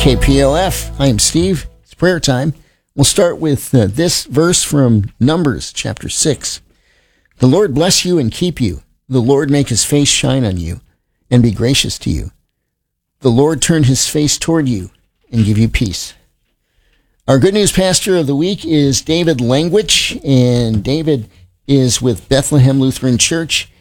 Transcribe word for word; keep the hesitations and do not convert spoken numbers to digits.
K P L F. Hi, I'm Steve. It's prayer time. We'll start with uh, this verse from Numbers chapter six. The Lord bless you and keep you. The Lord make his face shine on you and be gracious to you. The Lord turn his face toward you and give you peace. Our good news pastor of the week is David Langwich, and David is with Bethlehem Lutheran Church